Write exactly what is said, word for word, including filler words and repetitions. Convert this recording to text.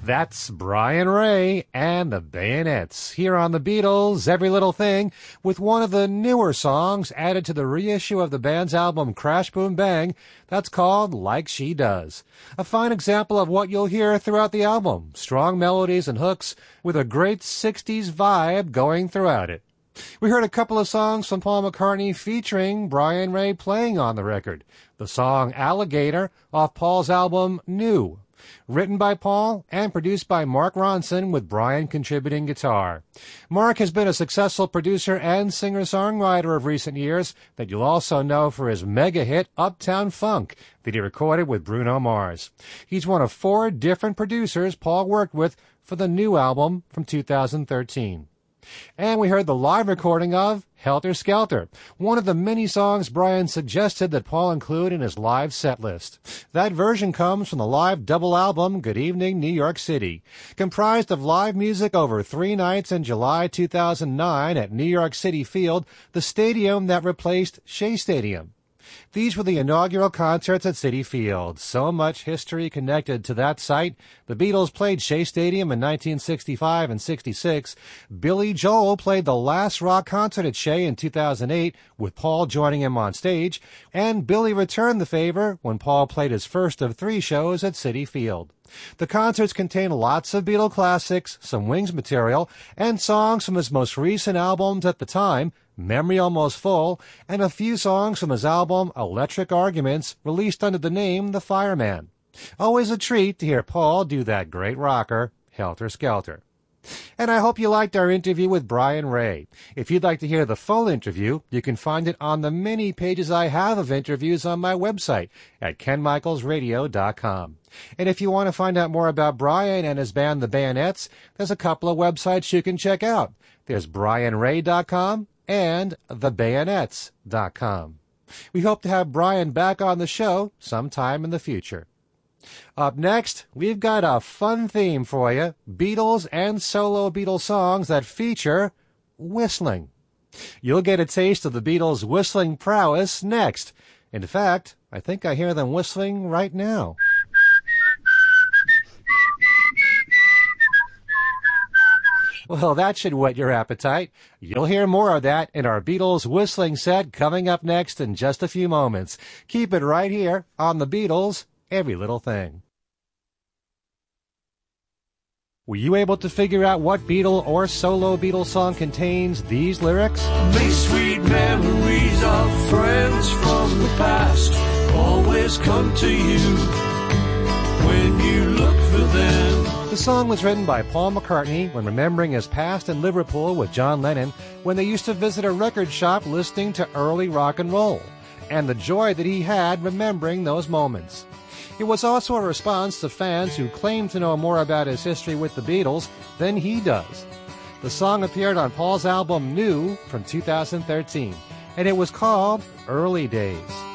That's Brian Ray and the Bayonets here on the Beatles' Every Little Thing, with one of the newer songs added to the reissue of the band's album Crash Boom Bang that's called Like She Does. A fine example of what you'll hear throughout the album, strong melodies and hooks with a great sixties vibe going throughout it. We heard a couple of songs from Paul McCartney featuring Brian Ray playing on the record. The song Alligator off Paul's album New, written by Paul and produced by Mark Ronson with Brian contributing guitar. Mark has been a successful producer and singer-songwriter of recent years that you'll also know for his mega hit Uptown Funk that he recorded with Bruno Mars. He's one of four different producers Paul worked with for the New album from two thousand thirteen. And we heard the live recording of Helter Skelter, one of the many songs Brian suggested that Paul include in his live set list. That version comes from the live double album Good Evening New York City, comprised of live music over three nights in July two thousand nine at New York City Field, the stadium that replaced Shea Stadium. These were the inaugural concerts at Citi Field. So much history connected to that site. The Beatles played Shea Stadium in nineteen sixty-five and sixty-six. Billy Joel played the last rock concert at Shea in two thousand eight, with Paul joining him on stage. And Billy returned the favor when Paul played his first of three shows at Citi Field. The concerts contain lots of Beatle classics, some Wings material, and songs from his most recent albums at the time, Memory Almost Full, and a few songs from his album Electric Arguments, released under the name The Fireman. Always a treat to hear Paul do that great rocker, Helter Skelter. And I hope you liked our interview with Brian Ray. If you'd like to hear the full interview, you can find it on the many pages I have of interviews on my website at ken michaels radio dot com. And if you want to find out more about Brian and his band The Bayonets, there's a couple of websites you can check out. There's brian ray dot com and the bayonets dot com. We hope to have Brian back on the show sometime in the future. Up next, we've got a fun theme for you, Beatles and solo Beatles songs that feature whistling. You'll get a taste of the Beatles' whistling prowess next. In fact, I think I hear them whistling right now. Well, that should whet your appetite. You'll hear more of that in our Beatles whistling set coming up next in just a few moments. Keep it right here on the Beatles' Every Little Thing. Were you able to figure out what Beatle or solo Beatles song contains these lyrics? May sweet memories of friends from the past always come to you when you look for them. The song was written by Paul McCartney when remembering his past in Liverpool with John Lennon when they used to visit a record shop listening to early rock and roll, and the joy that he had remembering those moments. It was also a response to fans who claimed to know more about his history with the Beatles than he does. The song appeared on Paul's album New from two thousand thirteen, and it was called Early Days.